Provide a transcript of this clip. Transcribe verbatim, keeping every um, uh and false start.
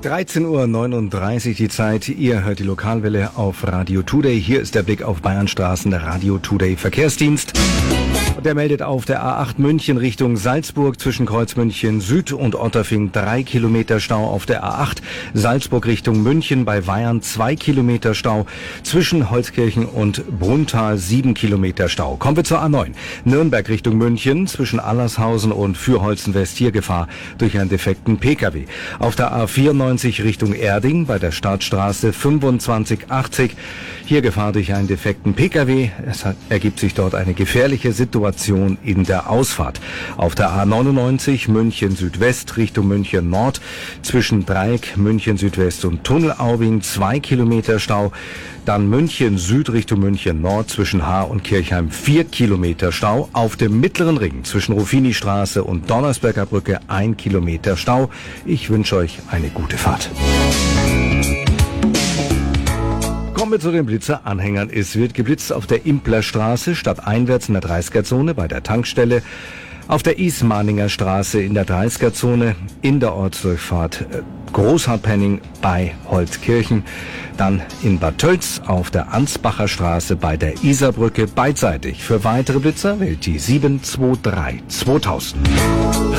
dreizehn Uhr neununddreißig die Zeit. Ihr hört die Lokalwelle auf Radio Today. Hier ist der Blick auf Bayernstraßen, der Radio Today Verkehrsdienst. Der meldet auf der A acht München Richtung Salzburg zwischen Kreuzmünchen Süd und Otterfing drei Kilometer Stau. Auf der A acht Salzburg Richtung München bei Weyern zwei Kilometer Stau. Zwischen Holzkirchen und Brunntal sieben Kilometer Stau. Kommen wir zur A neun. Nürnberg Richtung München zwischen Allershausen und Fürholzen West hier Gefahr durch einen defekten Pkw. Auf der A vierundneunzig Richtung Erding bei der Startstraße fünfundzwanzig achtzig. Hier Gefahr durch einen defekten Pkw. Es hat, ergibt sich dort eine gefährliche Situation in der Ausfahrt. Auf der A neunundneunzig München Südwest Richtung München Nord zwischen Dreieck München Südwest und Tunnelaubing zwei Kilometer Stau. Dann München Süd Richtung München Nord zwischen Haar und Kirchheim vier Kilometer Stau. Auf dem Mittleren Ring zwischen Ruffini-Straße und Donnersberger Brücke ein Kilometer Stau. Ich wünsche euch eine gute Fahrt. Kommen wir zu den Blitzer-Anhängern. Es wird geblitzt auf der Implerstraße stadteinwärts in der dreißiger-Zone bei der Tankstelle. Auf der Ismaninger Straße in der dreißiger-Zone, in der Ortsdurchfahrt Großhartpenning bei Holzkirchen. Dann in Bad Tölz auf der Ansbacher Straße bei der Isarbrücke beidseitig. Für weitere Blitzer wählt die sieben zwei drei zweitausend.